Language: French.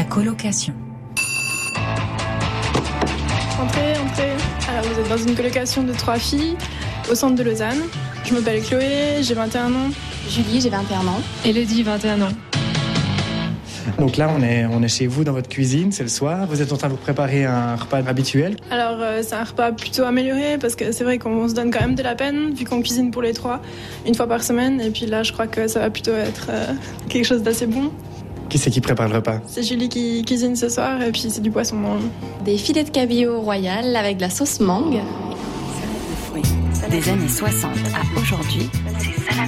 colocation. Entrez. Alors vous êtes dans une colocation de 3 filles au centre de Lausanne. Je m'appelle Chloé, j'ai 21 ans. Julie, j'ai 21 ans. Elodie, 21 ans. Donc là, on est chez vous dans votre cuisine, c'est le soir. Vous êtes en train de vous préparer un repas habituel. Alors c'est un repas plutôt amélioré parce que c'est vrai qu'on se donne quand même de la peine vu qu'on cuisine pour les 3 une fois par semaine. Et puis là, je crois que ça va plutôt être quelque chose d'assez bon. Qui c'est qui prépare le repas ? C'est Julie qui cuisine ce soir et puis c'est du poisson. Des filets de cabillaud royal avec de la sauce mangue. Des années 60 à aujourd'hui, c'est salade